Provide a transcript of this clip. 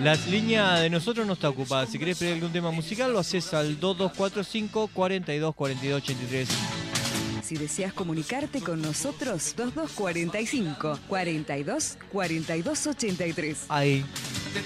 La línea de nosotros no está ocupada. Si querés pedir algún tema musical, lo haces al 2245 42 42 83. Si deseas comunicarte con nosotros, 2245 42 42 83. Ahí.